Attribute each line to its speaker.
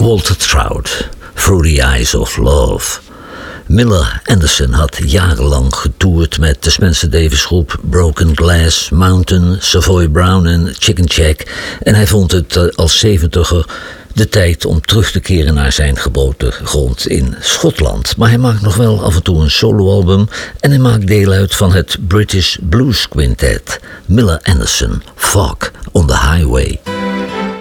Speaker 1: Walter Trout, Through the Eyes of Love. Miller Anderson had jarenlang getoerd met de Spencer Davis groep Broken Glass, Mountain, Savoy Brown en Chicken Shack. En hij vond het als 70er de tijd om terug te keren naar zijn geboortegrond in Schotland. Maar hij maakt nog wel af en toe een soloalbum en hij maakt deel uit van het British Blues Quintet. Miller Anderson, Fog on the Highway.